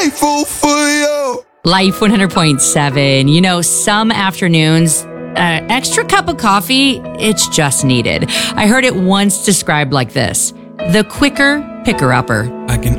Grateful for you. Life 100.7. You know, some afternoons, extra cup of coffee, it's just needed. I heard it once described like this: the quicker picker-upper. I can